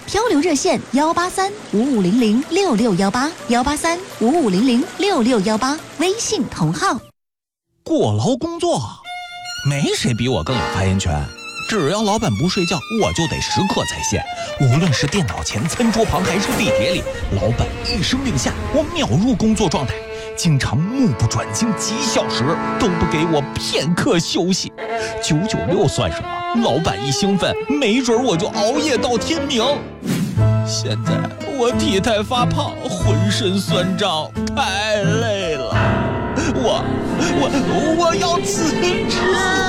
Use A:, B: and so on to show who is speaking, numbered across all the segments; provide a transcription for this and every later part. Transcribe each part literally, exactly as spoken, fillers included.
A: 漂流热线幺八三五五零零六六幺八幺八三五五零零六六幺八，微信同号。
B: 过劳工作，没谁比我更有发言权。只要老板不睡觉，我就得时刻在线。无论是电脑前、餐桌旁，还是地铁里，老板一声令下，我秒入工作状态。经常目不转睛几小时，都不给我片刻休息。九九六算什么？老板一兴奋，没准我就熬夜到天明。现在我体态发胖，浑身酸胀，太累了。我我我要辞职。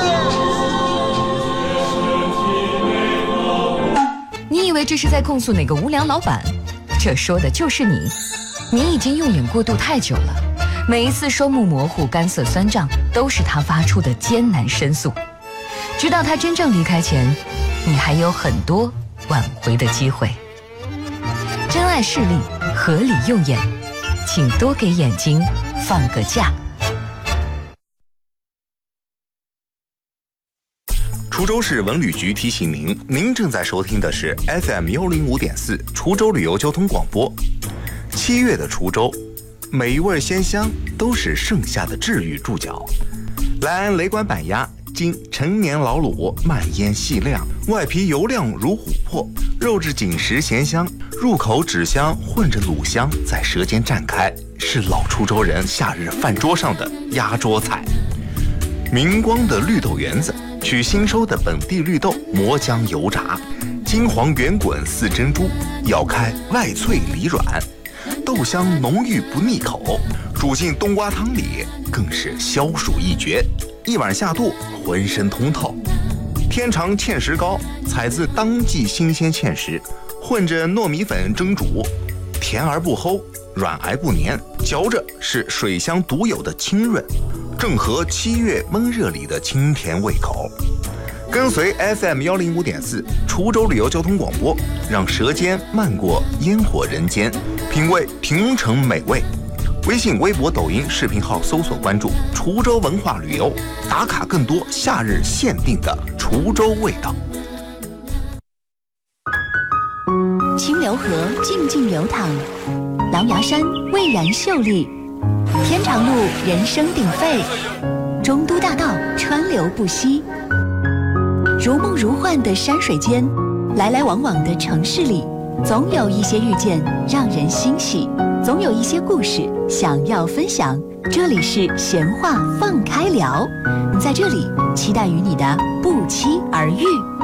C: 你以为这是在控诉哪个无良老板？这说的就是你。你已经用眼过度太久了，每一次双目模糊、干涩酸胀，都是他发出的艰难申诉。直到他真正离开前，你还有很多挽回的机会。珍爱视力，合理用眼，请多给眼睛放个假。
D: 滁州市文旅局提醒您，您正在收听的是 F M 幺零五点四滁州旅游交通广播。七月的滁州，每一味鲜香都是盛夏的治愈注脚。来安雷管板鸭，经陈年老卤慢腌细晾，外皮油亮如琥珀，肉质紧实咸香，入口脂香混着卤香在舌尖绽开，是老滁州人夏日饭桌上的压桌菜。明光的绿豆圆子，取新收的本地绿豆磨浆油炸，金黄圆滚似珍珠，咬开外脆里软，豆香浓郁不腻口，煮进冬瓜汤里更是消暑一绝，一碗下肚浑身通透。天长芡实糕，采自当季新鲜芡实，混着糯米粉蒸煮，甜而不齁，软而不黏，嚼着是水乡独有的清润，正合七月闷热里的清甜胃口。跟随 F M 幺零五点四滁州旅游交通广播，让舌尖漫过烟火人间，品味平城美味。微信、微博、抖音视频号搜索关注滁州文化旅游，打卡更多夏日限定的滁州味道。
A: 清流河静静流淌，狼牙山蔚然秀丽，天长路人声鼎沸，中都大道川流不息。如梦如幻的山水间，来来往往的城市里，总有一些遇见让人欣喜，总有一些故事想要分享。这里是闲话放开聊，在这里期待与你的不期而遇。